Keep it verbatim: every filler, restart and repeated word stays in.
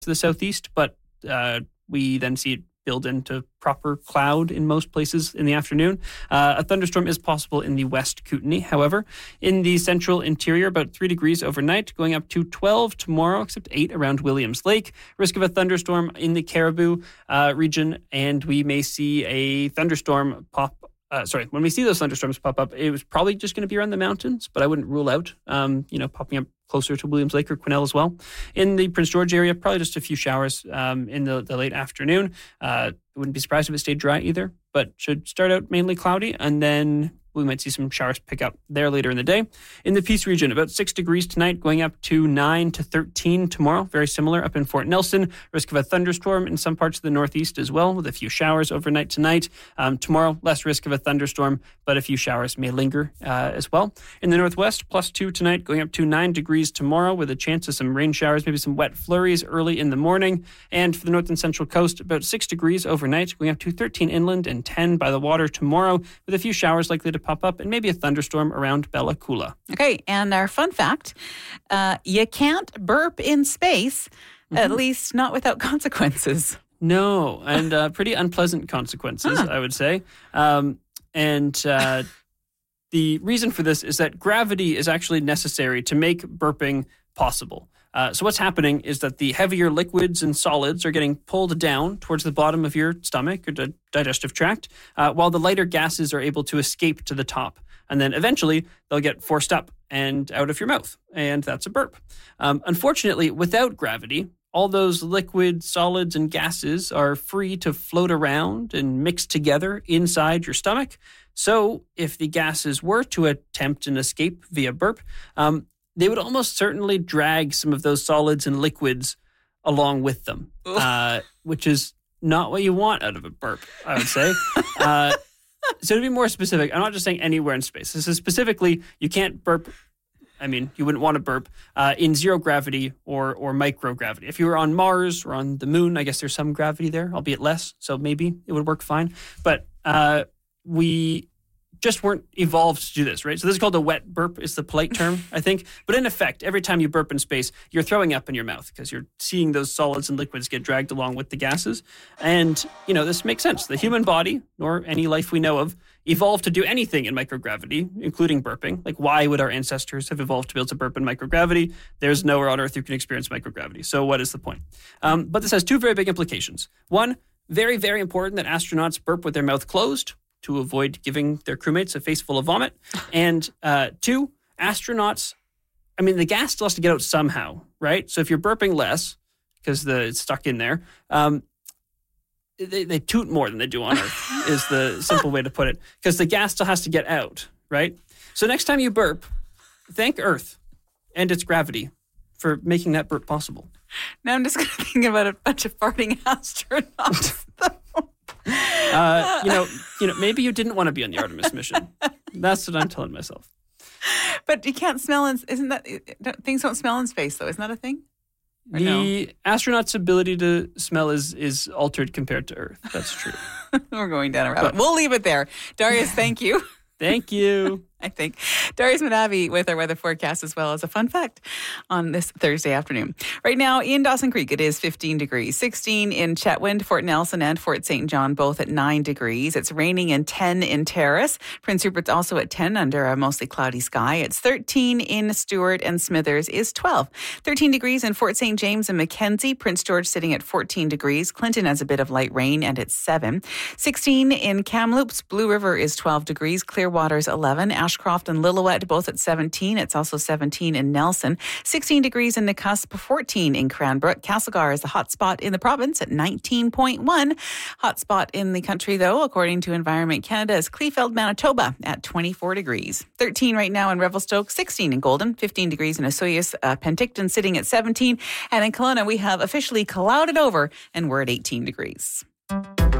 to the southeast, but uh, we then see it build into proper cloud in most places in the afternoon. Uh, a thunderstorm is possible in the West Kootenay, however. In the central interior, about three degrees overnight, going up to twelve tomorrow, except eight around Williams Lake. Risk of a thunderstorm in the Caribou uh, region, and we may see a thunderstorm pop Uh, sorry, when we see those thunderstorms pop up, it was probably just going to be around the mountains, but I wouldn't rule out, um, you know, popping up closer to Williams Lake or Quesnel as well. In the Prince George area, probably just a few showers um, in the, the late afternoon. Uh, wouldn't be surprised if it stayed dry either, but should start out mainly cloudy, and then we might see some showers pick up there later in the day. In the Peace region, about six degrees tonight, going up to nine to thirteen tomorrow. Very similar up in Fort Nelson. Risk of a thunderstorm in some parts of the northeast as well, with a few showers overnight tonight. Um, tomorrow, less risk of a thunderstorm, but a few showers may linger uh, as well. In the northwest, plus two tonight, going up to nine degrees tomorrow, with a chance of some rain showers, maybe some wet flurries early in the morning. And for the north and central coast, about six degrees overnight, going up to thirteen inland and ten by the water tomorrow, with a few showers likely to pop up and maybe a thunderstorm around Bella Coola. Okay, and our fun fact, uh, you can't burp in space, mm-hmm. at least not without consequences. No, and uh, pretty unpleasant consequences, huh. I would say. Um, and uh, the reason for this is that gravity is actually necessary to make burping possible. Uh, so what's happening is that the heavier liquids and solids are getting pulled down towards the bottom of your stomach or the digestive tract, uh, while the lighter gases are able to escape to the top. And then eventually they'll get forced up and out of your mouth. And that's a burp. Um, unfortunately, without gravity, all those liquids, solids, and gases are free to float around and mix together inside your stomach. So if the gases were to attempt an escape via burp, um, they would almost certainly drag some of those solids and liquids along with them, uh, which is not what you want out of a burp, I would say. uh, so to be more specific, I'm not just saying anywhere in space. This is specifically, you can't burp. I mean, you wouldn't want to burp uh, in zero gravity or or microgravity. If you were on Mars or on the moon, I guess there's some gravity there, albeit less, so maybe it would work fine. But uh, we just weren't evolved to do this, right? So this is called a wet burp, is the polite term, I think. But in effect, every time you burp in space, you're throwing up in your mouth because you're seeing those solids and liquids get dragged along with the gases. And, you know, this makes sense. The human body, nor any life we know of, evolved to do anything in microgravity, including burping. Like, why would our ancestors have evolved to be able to burp in microgravity? There's nowhere on Earth you can experience microgravity. So what is the point? Um, but this has two very big implications. One, very, very important that astronauts burp with their mouth closed to avoid giving their crewmates a face full of vomit. And uh, two, astronauts, I mean, the gas still has to get out somehow, right? So if you're burping less, because the it's stuck in there, um, they, they toot more than they do on Earth, is the simple way to put it, because the gas still has to get out, right? So next time you burp, thank Earth and its gravity for making that burp possible. Now I'm just going to think about a bunch of farting astronauts. Uh, you know, you know, maybe you didn't want to be on the Artemis mission. That's what I'm telling myself. But you can't smell in, isn't that, things don't smell in space though, isn't that a thing? Or the no? Astronaut's ability to smell is is altered compared to Earth. That's true. We're going down a rabbit. We'll leave it there. Darius, thank you. Thank you. I think. Darius Madavi with our weather forecast as well as a fun fact on this Thursday afternoon. Right now in Dawson Creek, it is fifteen degrees, sixteen in Chetwynd, Fort Nelson, and Fort Saint John, both at nine degrees. It's raining and ten in Terrace. Prince Rupert's also at ten under a mostly cloudy sky. It's thirteen in Stewart, and Smithers is twelve. thirteen degrees in Fort Saint James and Mackenzie. Prince George sitting at fourteen degrees. Clinton has a bit of light rain, and it's seven. sixteen in Kamloops. Blue River is twelve degrees. Clearwater's eleven. Ashcroft and Lillooet both at seventeen. It's also seventeen in Nelson. sixteen degrees in Nakusp, fourteen in Cranbrook. Castlegar is the hot spot in the province at nineteen point one. Hot spot in the country, though, according to Environment Canada, is Kleefeld, Manitoba at twenty-four degrees. thirteen right now in Revelstoke, sixteen in Golden, fifteen degrees in Osoyoos, uh, Penticton sitting at seventeen. And in Kelowna, we have officially clouded over and we're at eighteen degrees.